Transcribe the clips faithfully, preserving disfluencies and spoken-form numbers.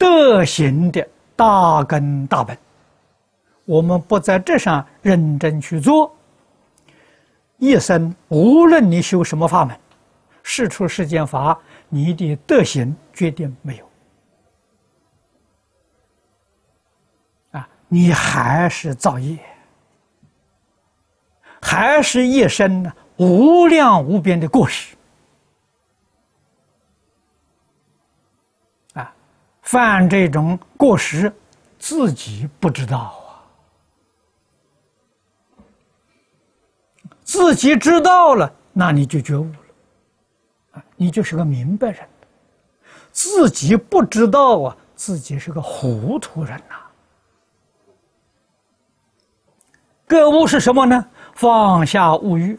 德行的大根大本。我们不在这上认真去做，一生无论你修什么法门，事出世间法，你的德行决定没有啊，你还是造业，还是一生呢无量无边的过失啊！犯这种过失，自己不知道啊。自己知道了，那你就觉悟了，你就是个明白人。自己不知道啊，自己是个糊涂人呐。觉悟是什么呢？放下物欲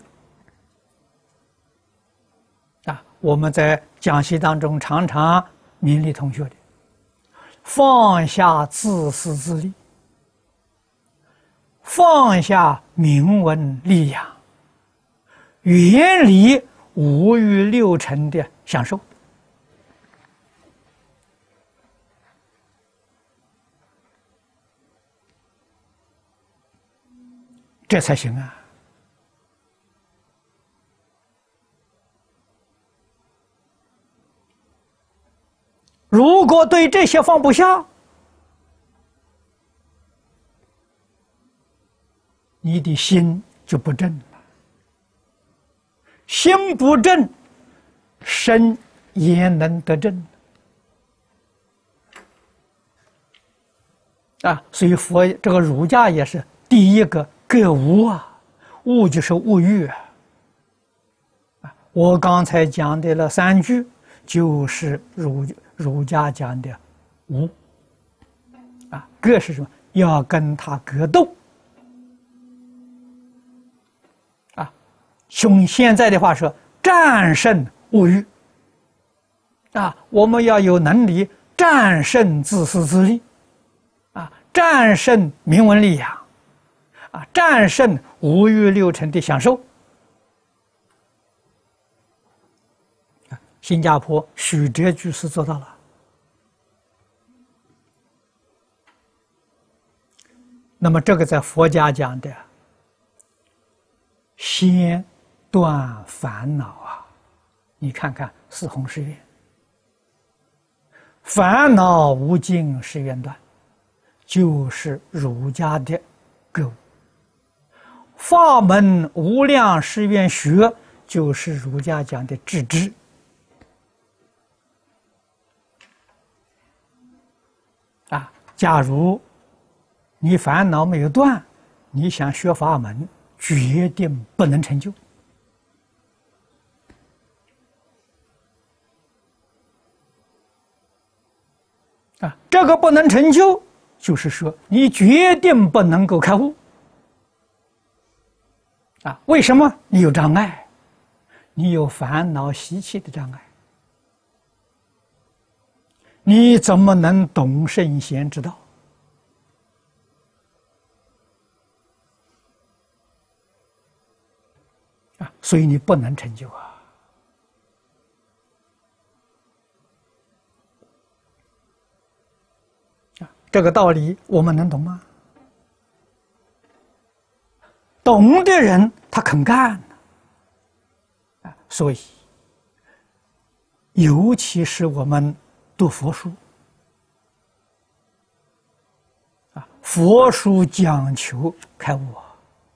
啊！我们在讲习当中常常勉励同学的，放下自私自利，放下名闻利养，远离五欲六尘的享受，这才行啊！如果对这些放不下，你的心就不正了。心不正，身也能得正啊！所以佛这个儒家也是第一个觉悟啊，悟就是物欲啊。我刚才讲的那三句，就是儒儒家讲的无啊，格是什么？要跟他格斗啊！用现在的话说，战胜物欲啊！我们要有能力战胜自私自利啊，战胜名闻利养啊，战胜五欲六尘的享受。新加坡许哲居士做到了。那么这个在佛家讲的，先断烦恼啊！你看看四弘誓愿，烦恼无尽誓愿断，就是儒家的觉悟；法门无量誓愿学，就是儒家讲的致知。啊，假如你烦恼没有断，你想学法门，决定不能成就。啊，这个不能成就，就是说你决定不能够开悟。啊，为什么？你有障碍，你有烦恼习气的障碍。你怎么能懂圣贤之道？啊，所以你不能成就啊！啊，这个道理我们能懂吗？懂的人他肯干啊，所以尤其是我们读佛书啊，佛书讲求开悟啊，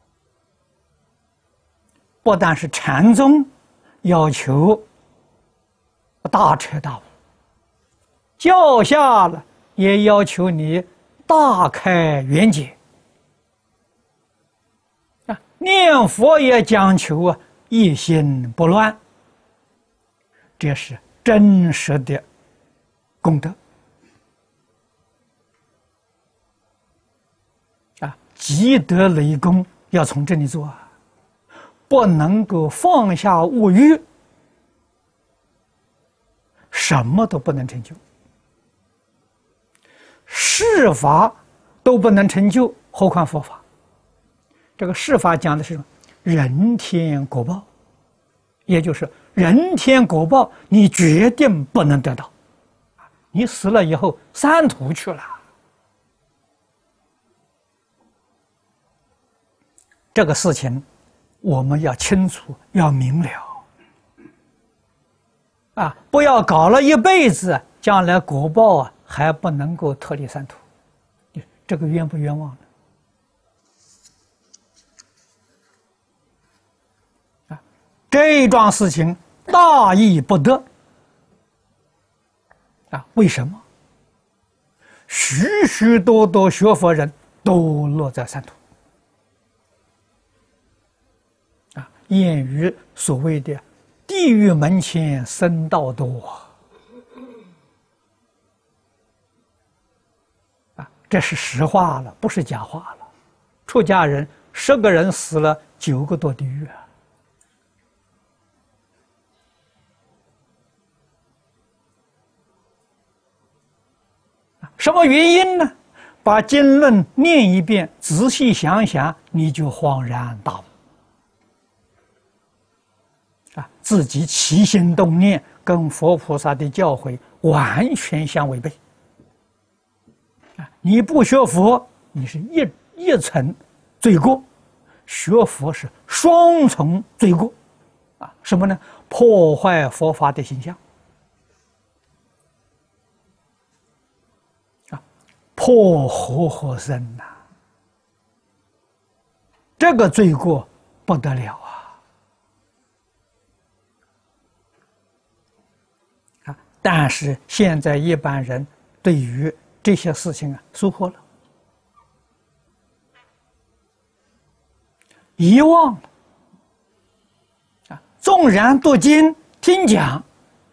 不但是禅宗要求大彻大悟，教下了也要求你大开圆解啊，念佛也讲求啊一心不乱，这是真实的功德啊，积德累功要从这里做啊，不能够放下物欲，什么都不能成就，世法都不能成就，何况佛法？这个世法讲的是人天果报，也就是人天果报，你决定不能得到。 你死了以后三途去了。这个事情我们要清楚，要明了啊！不要搞了一辈子，将来果报啊还不能够脱离三途，这个冤不冤枉呢？啊，这一桩事情大义不得啊！为什么？许许多多学佛人都落在三途。谚语所谓的“地狱门前僧道多”啊，这是实话了，不是假话了。出家人十个人死了，九个堕地狱啊！什么原因呢？把经论念一遍，仔细想想，你就恍然大悟。啊，自己起心动念跟佛菩萨的教诲完全相违背。啊，你不学佛，你是一一层罪过；学佛是双重罪过。啊，什么呢？破坏佛法的形象。啊，破和合僧呐，这个罪过不得了啊！但是现在一般人对于这些事情啊疏忽了，遗忘了啊。纵然读经听讲，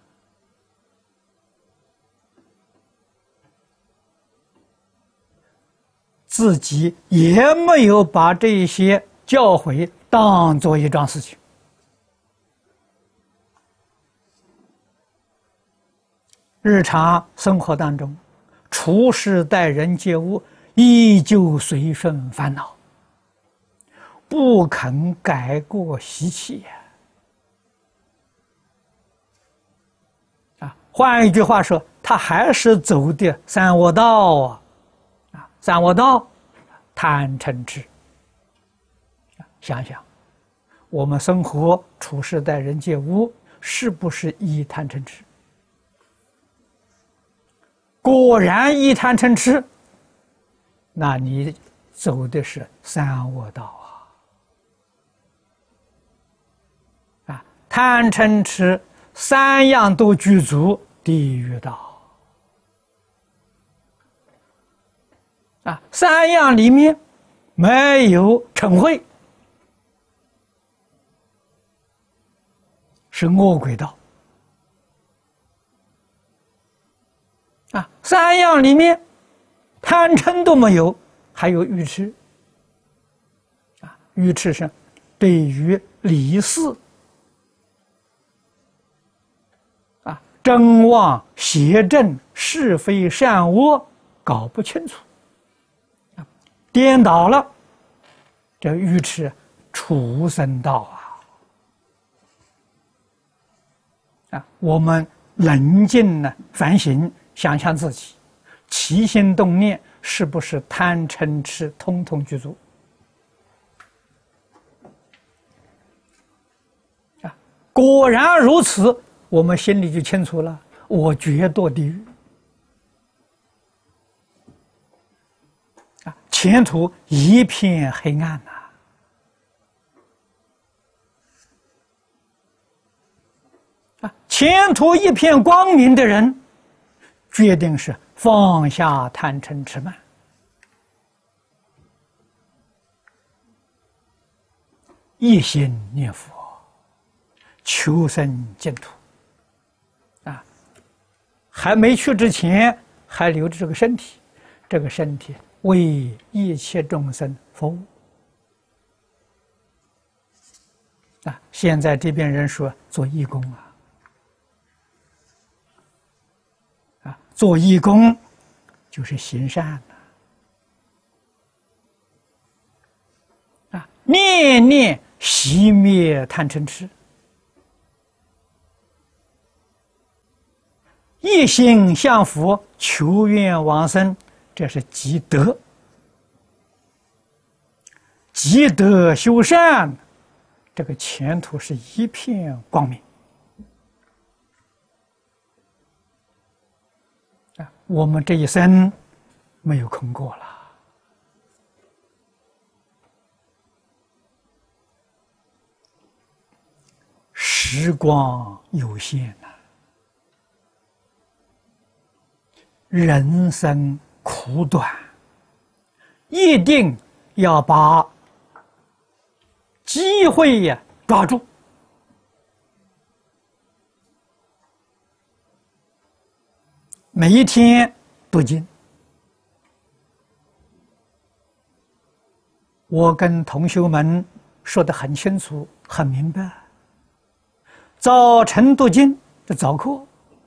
自己也没有把这些教诲当做一桩事情。日常生活当中，处事待人接物，依旧随顺烦恼，不肯改过习气呀！啊，换一句话说，他还是走的三恶道啊！啊，三恶道，贪嗔痴。想想，我们生活处事待人接物，是不是依贪嗔痴？果然一贪嗔痴，那你走的是三恶道啊！啊，贪嗔痴三样都具足，地狱道啊！三样里面没有嗔恚，是恶鬼道。啊，三样里面贪嗔都没有，还有愚痴。啊，愚痴是对于理事啊、真妄邪正、是非善恶搞不清楚，啊，颠倒了，这愚痴畜生道啊！啊，我们冷静呢反省。想想自己起心动念是不是贪嗔痴通通具足啊？果然如此，我们心里就清楚了，我绝堕地狱啊，前途一片黑暗呐！啊，前途一片光明的人，决定是放下贪嗔痴慢，一心念佛，求生净土。啊，还没去之前，还留着这个身体，这个身体为一切众生服务。啊，现在这边人说做义工啊。做义工就是行善啊，念念熄灭贪嗔痴， 一心向佛求愿往生，这是积德。积德修善，这个前途是一片光明。啊，我们这一生没有空过了。时光有限呐、啊，人生苦短，一定要把机会呀抓住。每一天读经，我跟同学们说得很清楚、很明白。早晨读经的早课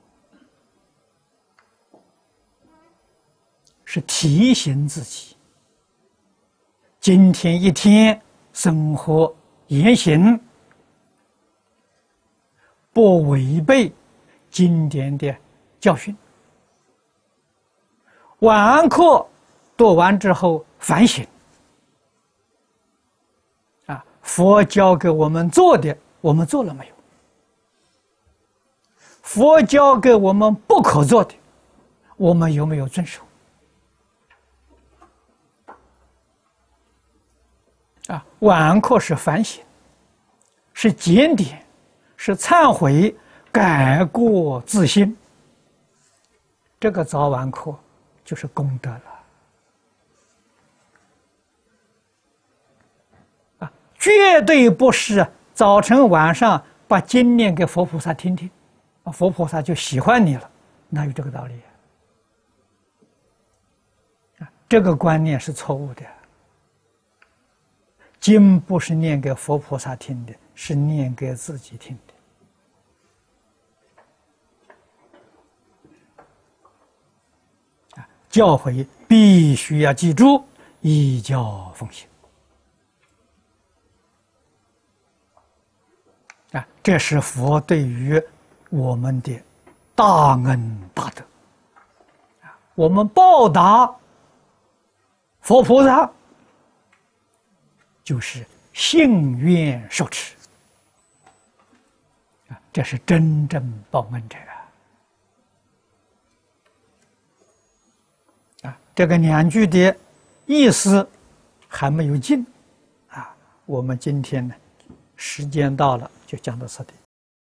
是提醒自己，今天一天生活言行不违背经典的教训。晚课读完之后反省，啊，佛教给我们做的，我们做了没有？佛教给我们不可做的，我们有没有遵守？啊，晚课是反省，是检点，是忏悔，改过自新。这个早晚课就是功德了。啊，绝对不是早晨晚上把经念给佛菩萨听听。佛菩萨就喜欢你了，哪有这个道理啊？这个观念是错误的。经不是念给佛菩萨听的，是念给自己听的。啊，教诲必须要记住，依教奉行。啊，这是佛对于我们的大恩大德，我们报答佛菩萨，就是信愿受持，啊，这是真正报恩者啊！这个两句的意思还没有尽啊，我们今天呢，时间到了，就讲到这里。